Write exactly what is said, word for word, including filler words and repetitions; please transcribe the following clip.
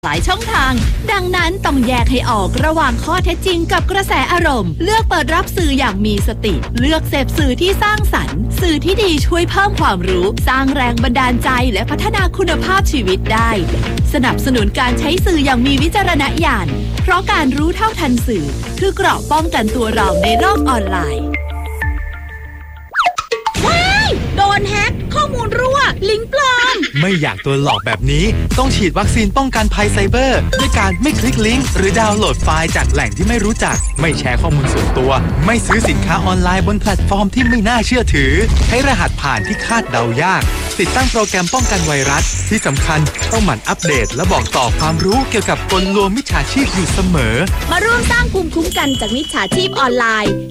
หลายช่องทางดังนั้นต้องแยกให้ออกระหว่างข้อเท็จจริงกับกระแสอารมณ์เลือกเปิดรับสื่ออย่างมีสติเลือกเสพสื่อที่สร้างสรรค์สื่อที่ดีช่วยเพิ่มความรู้สร้างแรงบันดาลใจและพัฒนาคุณภาพชีวิตได้สนับสนุนการใช้สื่ออย่างมีวิจารณญาณเพราะการรู้เท่าทันสื่อคือเกราะป้องกันตัวเราในโลกออนไลน์ว้ายโดนแฮกข้อมูลรั่วลิงก์ปลอมไม่อยากโดนหลอกแบบนี้ต้องฉีดวัคซีนป้องกันภัยไซเบอร์ด้วยการไม่คลิกลิงก์หรือดาวน์โหลดไฟล์จากแหล่งที่ไม่รู้จักไม่แชร์ข้อมูลส่วนตัวไม่ซื้อสินค้าออนไลน์บนแพลตฟอร์มที่ไม่น่าเชื่อถือใช้รหัสผ่านที่คาดเดายากติดตั้งโปรแกรมป้องกันไวรัสที่สำคัญต้องหมั่นอัปเดตและบอกต่อความรู้เกี่ยวกับกลลวงมิจฉาชีพอยู่เสมอมาร่วมสร้างภูมิคุ้มกันจากมิจฉาชีพออนไลน์